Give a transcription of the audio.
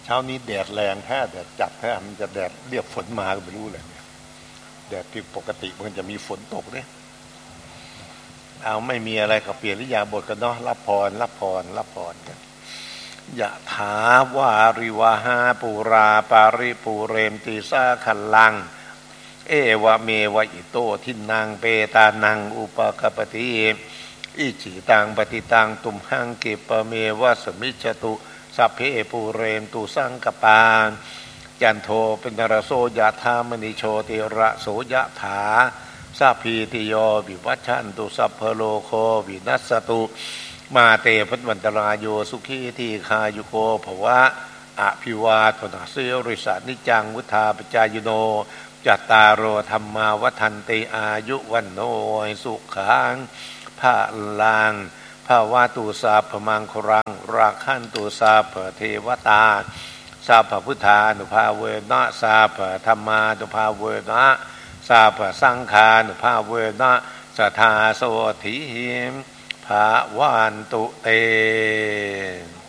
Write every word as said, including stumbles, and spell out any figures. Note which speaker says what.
Speaker 1: เช้านี้แดดแรงแท้แดดจัดแท้มันจะแดดเรียกฝนมาก็ไม่รู้เลยเนี่ยแดดที่ปกติมันจะมีฝนตกเนี่ยเอาไม่มีอะไรกับเปลี่ยนริยาบทกันเนาะรับพรรับพรรับพรกันยะถาวาริวหาปูราปาริปูเรมติสาคัลลังเอวะเมวะอิโตทินังเปตานังอุปกปติอิจิตังปฏิตังตุมหังกิปะเมวะสมิจจตุสัพเพปูเรมตุสังกปาจันโทเป็นนรโสยะธามณิโชติระโสยะถาสัพพิติโยวิวัชชันตุสัพพโลโควินัสสตุมาเตพัตวันตรายโยสุขีทีคายุโกภวะอภิวาทนาสิริสานิจังวุธาปจายโนจัตตารโอธรรมาวัฒนติอายุวันโนสุขังภาลังภาวะตุสาพมังครังราคันตุสาพเทวตาสาพพุทธานุภาเวนะสาพธรรมานุภาเวนะสาพสังฆานุภาเวนะสัทธาโสถิหิมภาวันตุเต